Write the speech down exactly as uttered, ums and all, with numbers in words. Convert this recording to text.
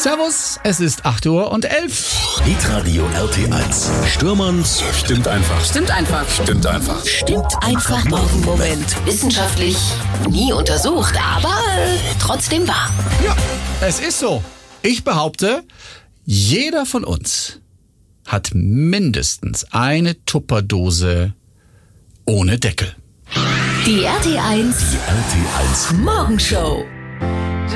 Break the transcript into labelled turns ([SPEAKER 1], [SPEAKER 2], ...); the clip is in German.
[SPEAKER 1] Servus, es ist acht Uhr und elf.
[SPEAKER 2] Hitradio R T eins. Stürmerns stimmt einfach.
[SPEAKER 3] Stimmt einfach.
[SPEAKER 2] Stimmt einfach.
[SPEAKER 3] Stimmt einfach. Morgenmoment. Wissenschaftlich nie untersucht, aber trotzdem wahr.
[SPEAKER 1] Ja, es ist so. Ich behaupte, jeder von uns hat mindestens eine Tupperdose ohne Deckel.
[SPEAKER 3] Die R T eins
[SPEAKER 2] Die R T eins
[SPEAKER 3] Morgenshow.